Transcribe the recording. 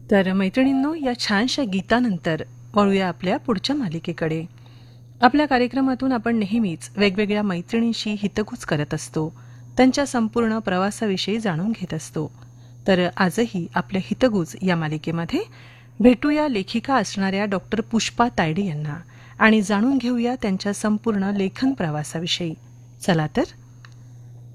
तर मैत्रिणींनो, या छानशा गीतानंतर वळूया आपल्या पुढच्या मालिकेकडे. आपल्या कार्यक्रमातून आपण नेहमीच वेगवेगळ्या मैत्रिणींशी हितगुज करत असतो, त्यांच्या संपूर्ण प्रवासाविषयी जाणून घेत असतो. तर आजही आपल्या हितगुज या मालिकेमध्ये भेटूया लेखिका असणाऱ्या डॉक्टर पुष्पा तायडे यांना आणि जाणून घेऊया त्यांच्या संपूर्ण लेखन प्रवासाविषयी. चला तर